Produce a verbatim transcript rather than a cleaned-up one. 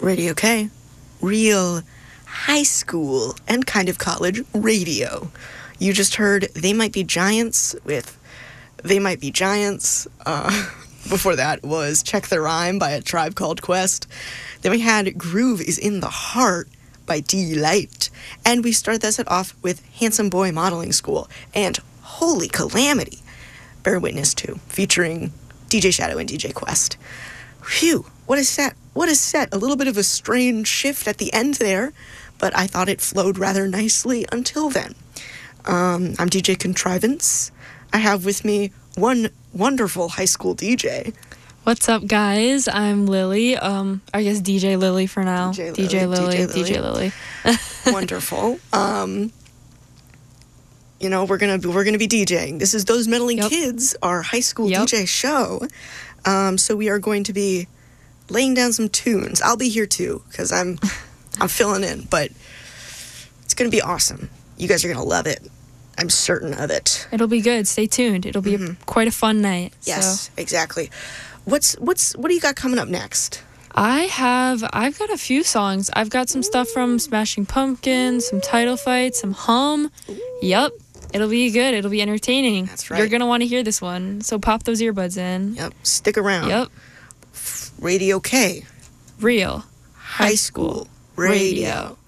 Radio K. Real high school and kind of college radio. You just heard They Might Be Giants with They Might Be Giants. Uh, before that was Check the Rhyme by A Tribe Called Quest. Then we had Groove is in the Heart by D-Light. And we started that set off with Handsome Boy Modeling School and Holy Calamity, Bear Witness two, featuring D J Shadow and D J Quest. Phew, what a set. What a set. A little bit of a strange shift at the end there, but I thought it flowed rather nicely until then. Um, I'm D J Contrivance. I have with me one wonderful high school D J. What's up, guys? I'm Lily. Um, I guess D J Lily for now. D J Lily. D J Lily. D J Lily. D J Lily. Wonderful. Um, you know, we're gonna we're gonna be DJing. This is Those Meddling Yep. Kids, our high school Yep. D J show. Um, so we are going to be laying down some tunes. I'll be here too because I'm I'm filling in, but it's gonna be awesome. You guys are gonna love it. I'm certain of it. It'll be good. Stay tuned. It'll be Mm-hmm. a, quite a fun night. Yes, So. exactly. What's what's what do you got coming up next? I have, I've got a few songs. I've got some stuff from Smashing Pumpkins, some Title Fight, some Hum. Yup. It'll be good. It'll be entertaining. That's right. You're going to want to hear this one. So pop those earbuds in. Yep, stick around. Yep. Radio K. Real. High School Radio. Radio.